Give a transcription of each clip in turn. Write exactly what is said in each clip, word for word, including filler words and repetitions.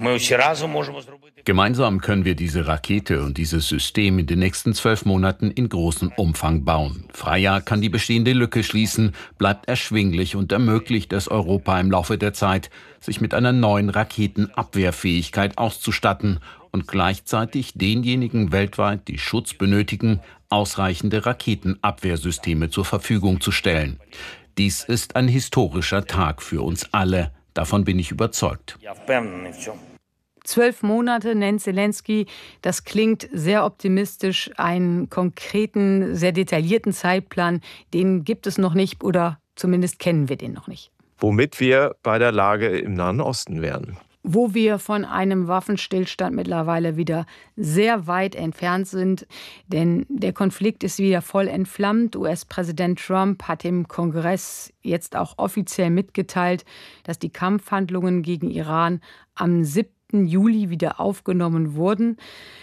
Gemeinsam können wir diese Rakete und dieses System in den nächsten zwölf Monaten in großem Umfang bauen. Freya kann die bestehende Lücke schließen, bleibt erschwinglich und ermöglicht es Europa im Laufe der Zeit, sich mit einer neuen Raketenabwehrfähigkeit auszustatten und gleichzeitig denjenigen weltweit, die Schutz benötigen, ausreichende Raketenabwehrsysteme zur Verfügung zu stellen. Dies ist ein historischer Tag für uns alle. Davon bin ich überzeugt. Zwölf Monate nennt Selenskyj, das klingt sehr optimistisch. Einen konkreten, sehr detaillierten Zeitplan, den gibt es noch nicht oder zumindest kennen wir den noch nicht. Womit wir bei der Lage im Nahen Osten wären. Wo wir von einem Waffenstillstand mittlerweile wieder sehr weit entfernt sind. Denn der Konflikt ist wieder voll entflammt. U S-Präsident Trump hat im Kongress jetzt auch offiziell mitgeteilt, dass die Kampfhandlungen gegen Iran am siebten Juli wieder aufgenommen wurden.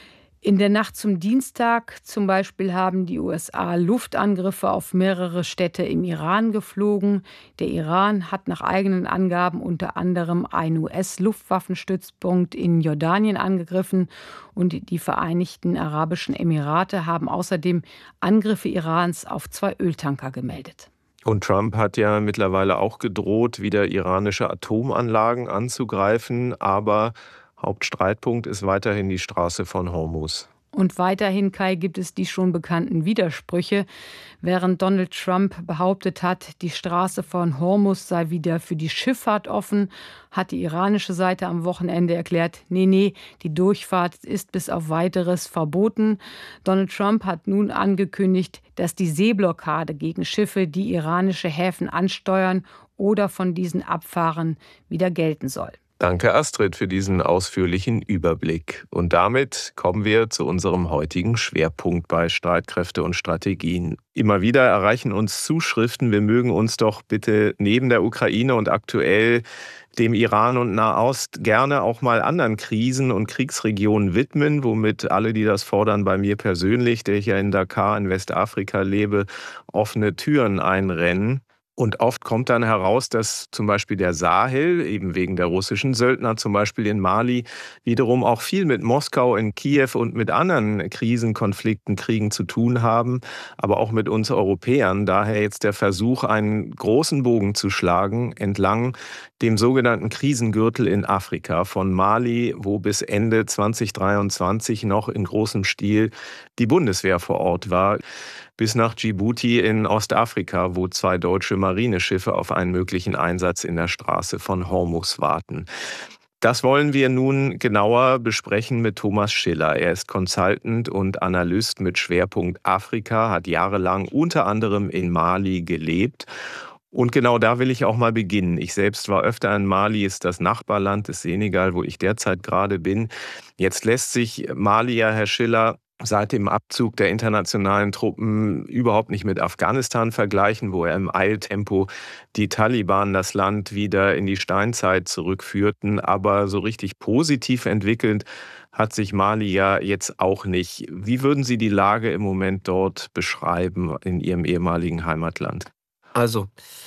In der Nacht zum Dienstag zum Beispiel haben die U S A Luftangriffe auf mehrere Städte im Iran geflogen. Der Iran hat nach eigenen Angaben unter anderem einen U S-Luftwaffenstützpunkt in Jordanien angegriffen. Und die Vereinigten Arabischen Emirate haben außerdem Angriffe Irans auf zwei Öltanker gemeldet. Und Trump hat ja mittlerweile auch gedroht, wieder iranische Atomanlagen anzugreifen, aber Hauptstreitpunkt ist weiterhin die Straße von Hormuz. Und weiterhin, Kai, gibt es die schon bekannten Widersprüche. Während Donald Trump behauptet hat, die Straße von Hormuz sei wieder für die Schifffahrt offen, hat die iranische Seite am Wochenende erklärt, nee, nee, die Durchfahrt ist bis auf Weiteres verboten. Donald Trump hat nun angekündigt, dass die Seeblockade gegen Schiffe, die iranische Häfen ansteuern oder von diesen abfahren, wieder gelten soll. Danke, Astrid, für diesen ausführlichen Überblick. Und damit kommen wir zu unserem heutigen Schwerpunkt bei Streitkräfte und Strategien. Immer wieder erreichen uns Zuschriften, wir mögen uns doch bitte neben der Ukraine und aktuell dem Iran und Nahost gerne auch mal anderen Krisen und Kriegsregionen widmen, womit alle, die das fordern, bei mir persönlich, der ich ja in Dakar in Westafrika lebe, offene Türen einrennen. Und oft kommt dann heraus, dass zum Beispiel der Sahel, eben wegen der russischen Söldner, zum Beispiel in Mali, wiederum auch viel mit Moskau, in Kiew und mit anderen Krisen, Konflikten, Kriegen zu tun haben, aber auch mit uns Europäern. Daher jetzt der Versuch, einen großen Bogen zu schlagen entlang dem sogenannten Krisengürtel in Afrika, von Mali, wo bis Ende zweitausenddreiundzwanzig noch in großem Stil die Bundeswehr vor Ort war, bis nach Djibouti in Ostafrika, wo zwei deutsche Marineschiffe auf einen möglichen Einsatz in der Straße von Hormuz warten. Das wollen wir nun genauer besprechen mit Thomas Schiller. Er ist Consultant und Analyst mit Schwerpunkt Afrika, hat jahrelang unter anderem in Mali gelebt. Und genau da will ich auch mal beginnen. Ich selbst war öfter in Mali, ist das Nachbarland des Senegal, wo ich derzeit gerade bin. Jetzt lässt sich Mali ja, Herr Schiller, seit dem Abzug der internationalen Truppen überhaupt nicht mit Afghanistan vergleichen, wo er im Eiltempo die Taliban das Land wieder in die Steinzeit zurückführten. Aber so richtig positiv entwickelt hat sich Mali ja jetzt auch nicht. Wie würden Sie die Lage im Moment dort beschreiben in Ihrem ehemaligen Heimatland? Also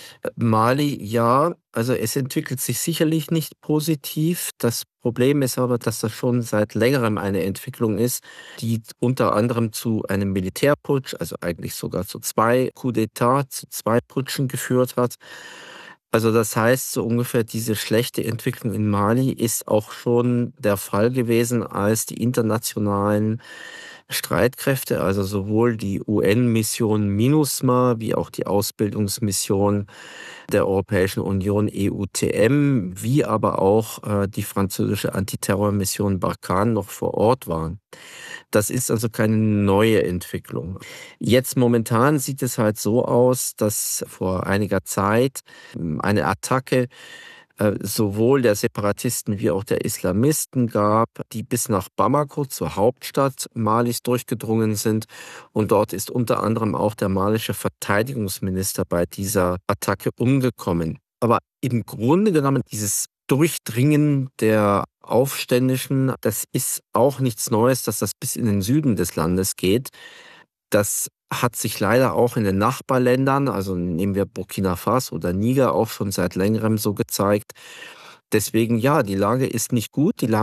Mali, ja, also es entwickelt sich sicherlich nicht positiv. Das Problem ist aber, dass das schon seit längerem eine Entwicklung ist, die unter anderem zu einem Militärputsch, also eigentlich sogar zu zwei Coup d'État, zu zwei Putschen geführt hat. Also das heißt, so ungefähr diese schlechte Entwicklung in Mali ist auch schon der Fall gewesen, als die internationalen Streitkräfte, also sowohl die U N-Mission MINUSMA wie auch die Ausbildungsmission der Europäischen Union E U T M, wie aber auch äh, die französische Antiterrormission Barkhane noch vor Ort waren. Das ist also keine neue Entwicklung. Jetzt momentan sieht es halt so aus, dass vor einiger Zeit eine Attacke äh, sowohl der Separatisten wie auch der Islamisten gab, die bis nach Bamako, zur Hauptstadt Malis, durchgedrungen sind. Und dort ist unter anderem auch der malische Verteidigungsminister bei dieser Attacke umgekommen. Aber im Grunde genommen dieses Durchdringen der Aufständischen, das ist auch nichts Neues, dass das bis in den Süden des Landes geht. Das hat sich leider auch in den Nachbarländern, also nehmen wir Burkina Faso oder Niger, auch schon seit längerem so gezeigt. Deswegen ja, die Lage ist nicht gut, die Lage